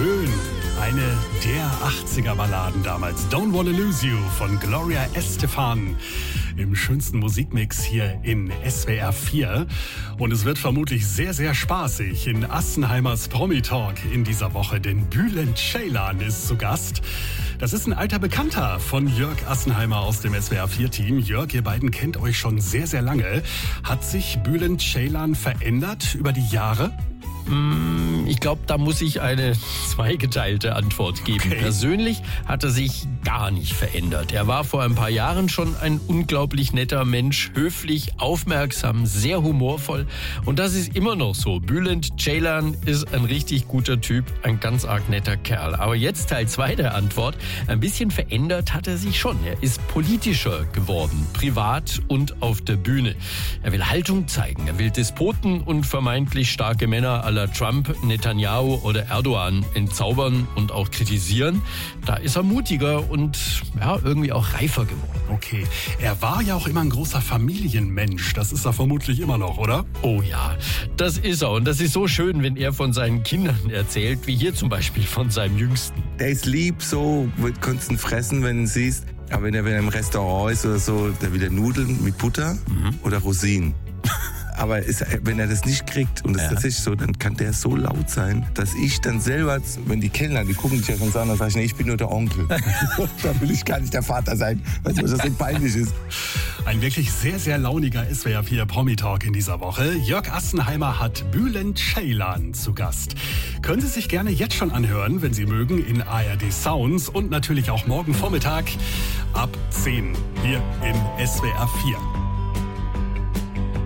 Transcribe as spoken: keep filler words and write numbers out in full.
schön. Eine der achtziger-Balladen damals. Don't Wanna Lose You von Gloria Estefan. Im schönsten Musikmix hier in S W R vier. Und es wird vermutlich sehr, sehr spaßig in Assenheimers Promi-Talk in dieser Woche, denn Bülent Ceylan ist zu Gast. Das ist ein alter Bekannter von Jörg Assenheimer aus dem S W R vier Team. Jörg, ihr beiden kennt euch schon sehr, sehr lange. Hat sich Bülent Ceylan verändert über die Jahre? Ich glaube, da muss ich eine zweigeteilte Antwort geben. Okay. Persönlich hat er sich gar nicht verändert. Er war vor ein paar Jahren schon ein unglaublich netter Mensch, höflich, aufmerksam, sehr humorvoll. Und das ist immer noch so. Bülent Ceylan ist ein richtig guter Typ, ein ganz arg netter Kerl. Aber jetzt Teil zwei der Antwort. Ein bisschen verändert hat er sich schon. Er ist politischer geworden, privat und auf der Bühne. Er will Haltung zeigen. Er will Despoten und vermeintlich starke Männer à la Trump, Netanyahu oder Erdogan entzaubern und auch kritisieren. Da ist er mutiger und ja, irgendwie auch reifer geworden. Okay, er war ja auch immer ein großer Familienmensch. Das ist er vermutlich immer noch, oder? Oh ja, das ist er. Und das ist so schön, wenn er von seinen Kindern erzählt, wie hier zum Beispiel von seinem Jüngsten. Der ist lieb, so, kannst ihn fressen, wenn du ihn siehst. Aber wenn er, wenn er im Restaurant ist oder so, der will er Nudeln mit Butter mhm. oder Rosinen. Aber ist, wenn er das nicht kriegt, und das ja. ist tatsächlich so, dann kann der so laut sein, dass ich dann selber, wenn die Kellner, die gucken dich ja schon so an, dann sage ich, nee, ich bin nur der Onkel. Da will ich gar nicht der Vater sein, weil das so peinlich ist. Ein wirklich sehr, sehr launiger S W R vier Promi-Talk in dieser Woche. Jörg Assenheimer hat Bülent Ceylan zu Gast. Können Sie sich gerne jetzt schon anhören, wenn Sie mögen, in A R D Sounds und natürlich auch morgen Vormittag ab zehn hier in S W R vier.